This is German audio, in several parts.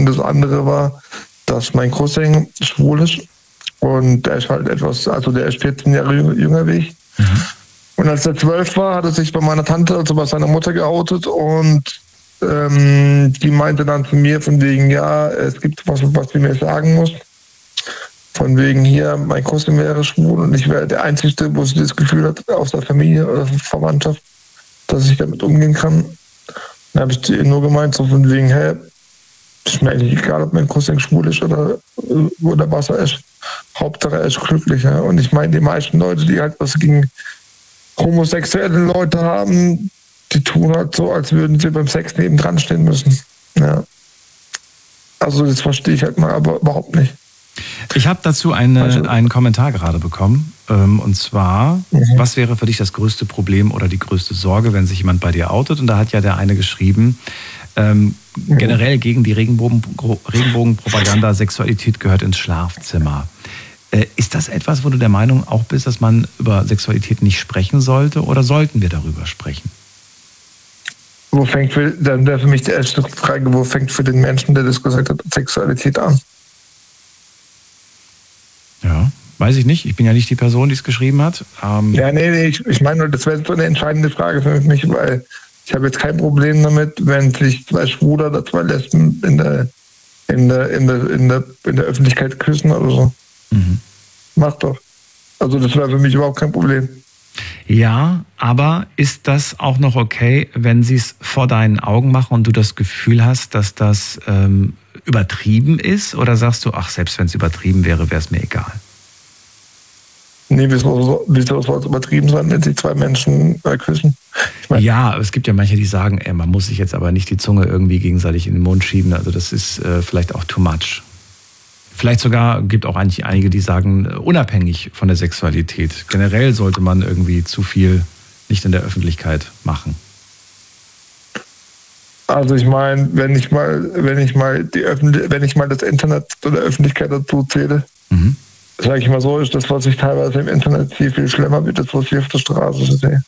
Und das andere war, dass mein Cousin schwul ist und der ist halt der ist 14 Jahre jünger wie ich. Und als er 12 war, hat er sich bei meiner Tante, also bei seiner Mutter geoutet und die meinte dann zu mir von wegen, ja, es gibt was sie mir sagen muss. Von wegen hier, mein Cousin wäre schwul und ich wäre der Einzige, wo sie das Gefühl hat, aus der Familie oder Verwandtschaft, dass ich damit umgehen kann. Dann habe ich zu ihr nur gemeint, so von wegen, ist mir eigentlich egal, ob mein Cousin schwul ist oder was er ist. Hauptsache er ist glücklich. Ja? Und ich meine, die meisten Leute, die halt was gegen homosexuelle Leute haben, die tun halt so, als würden sie beim Sex nebendran stehen müssen. Ja. Also das verstehe ich halt mal aber überhaupt nicht. Ich habe dazu einen Kommentar gerade bekommen. Und zwar, was wäre für dich das größte Problem oder die größte Sorge, wenn sich jemand bei dir outet? Und da hat ja der eine geschrieben, generell gegen die Regenbogenpropaganda, Sexualität gehört ins Schlafzimmer. Ist das etwas, wo du der Meinung auch bist, dass man über Sexualität nicht sprechen sollte? Oder sollten wir darüber sprechen? Dann wäre für mich die erste Frage, wo fängt für den Menschen, der das gesagt hat, Sexualität an? Ja, weiß ich nicht. Ich bin ja nicht die Person, die es geschrieben hat. Ich meine, das wäre so eine entscheidende Frage für mich, weil ich habe jetzt kein Problem damit, wenn sich zwei Schwule oder zwei Lesben in der Öffentlichkeit küssen oder so. Mach doch. Also das wäre für mich überhaupt kein Problem. Ja, aber ist das auch noch okay, wenn sie es vor deinen Augen machen und du das Gefühl hast, dass das übertrieben ist? Oder sagst du, ach, selbst wenn es übertrieben wäre, wäre es mir egal? Nee, wieso soll es übertrieben sein, wenn sich zwei Menschen küssen? Ja, es gibt ja manche, die sagen, man muss sich jetzt aber nicht die Zunge irgendwie gegenseitig in den Mund schieben. Also das ist vielleicht auch too much. Vielleicht sogar gibt auch eigentlich einige, die sagen, unabhängig von der Sexualität. Generell sollte man irgendwie zu viel nicht in der Öffentlichkeit machen. Also ich meine, wenn ich mal das Internet zu der Öffentlichkeit dazu zähle, sage ich mal so, ist das, was ich teilweise im Internet sehe, viel schlimmer wie das, was ich auf der Straße sehe.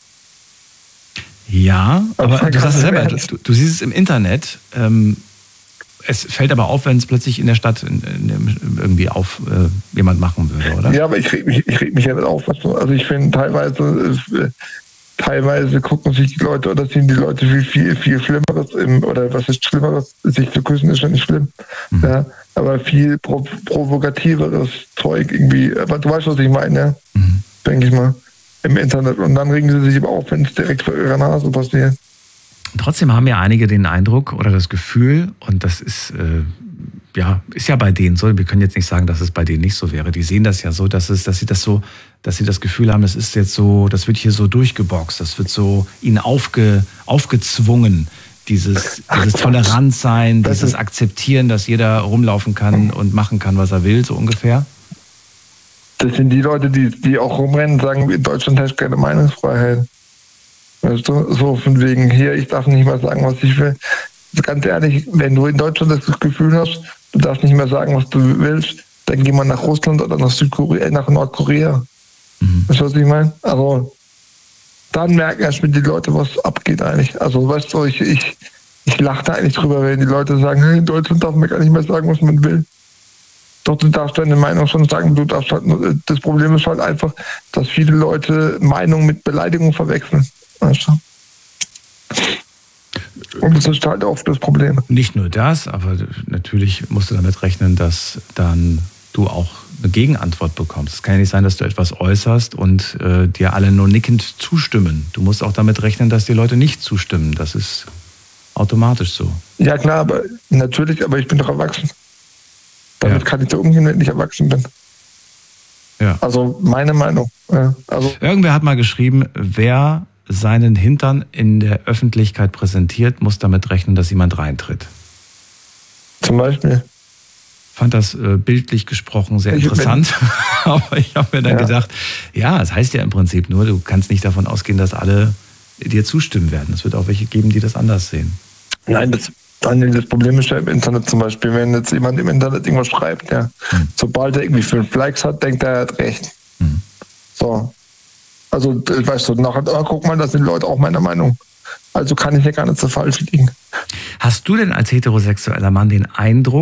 Ja, aber du sagst es selber, du siehst es im Internet. Es fällt aber auf, wenn es plötzlich in der Stadt irgendwie jemand machen würde, oder? Ja, aber ich reg mich ja nicht auf. Also ich finde, teilweise gucken sich die Leute oder sehen die Leute viel Schlimmeres oder was ist Schlimmeres, sich zu küssen ist ja nicht schlimm. Ja, aber viel provokativeres Zeug irgendwie. Aber du weißt, was ich meine, ja? Denke ich mal. Im Internet. Und dann regen sie sich aber auf, wenn es direkt vor ihrer Nase passiert. Trotzdem haben ja einige den Eindruck oder das Gefühl, und das ist ja bei denen so, wir können jetzt nicht sagen, dass es bei denen nicht so wäre. Die sehen das ja so, dass sie das Gefühl haben, das ist jetzt so, das wird hier so durchgeboxt, das wird so ihnen aufgezwungen, dieses Toleranz-Sein, dieses Akzeptieren, dass jeder rumlaufen kann und machen kann, was er will, so ungefähr. Das sind die Leute, die auch rumrennen und sagen, in Deutschland herrscht keine Meinungsfreiheit. Weißt du, so von wegen hier, ich darf nicht mehr sagen, was ich will. Ganz ehrlich, wenn du in Deutschland das Gefühl hast, du darfst nicht mehr sagen, was du willst, dann geh mal nach Russland oder nach Nordkorea. Weißt du, was ich meine? Also, dann merken erst mit die Leute, was abgeht eigentlich. Also, weißt du, ich lache da eigentlich drüber, wenn die Leute sagen, hey, in Deutschland darf man gar nicht mehr sagen, was man will. Doch, du darfst deine Meinung schon sagen, du darfst halt, das Problem ist halt einfach, dass viele Leute Meinung mit Beleidigung verwechseln. Weißt du? Und das ist halt oft das Problem. Nicht nur das, aber natürlich musst du damit rechnen, dass dann du auch eine Gegenantwort bekommst. Es kann ja nicht sein, dass du etwas äußerst und dir alle nur nickend zustimmen. Du musst auch damit rechnen, dass die Leute nicht zustimmen. Das ist automatisch so. Ja klar, aber ich bin doch erwachsen. Damit kann ich so umgehen, wenn ich erwachsen bin. Ja. Also meine Meinung. Ja, also irgendwer hat mal geschrieben, wer seinen Hintern in der Öffentlichkeit präsentiert, muss damit rechnen, dass jemand reintritt. Zum Beispiel. Fand das bildlich gesprochen sehr interessant. Aber ich habe mir dann gedacht, ja, das heißt ja im Prinzip nur, du kannst nicht davon ausgehen, dass alle dir zustimmen werden. Es wird auch welche geben, die das anders sehen. Nein, das Problem ist ja im Internet zum Beispiel, wenn jetzt jemand im Internet irgendwas schreibt, ja, sobald er irgendwie 5 Likes hat, denkt er hat recht. So. Also, weißt du, nachher, guck mal, da sind Leute auch meiner Meinung. Also kann ich ja gar nicht so falsch liegen. Hast du denn als heterosexueller Mann den Eindruck,